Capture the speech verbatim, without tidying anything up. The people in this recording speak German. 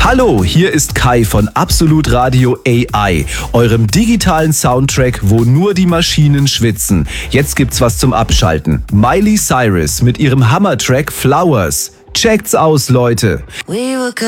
Hallo, hier ist Kai von Absolut Radio A I, eurem digitalen Soundtrack, wo nur die Maschinen schwitzen. Jetzt gibt's was zum Abschalten. Miley Cyrus mit ihrem Hammertrack Flowers. Checkt's aus, Leute.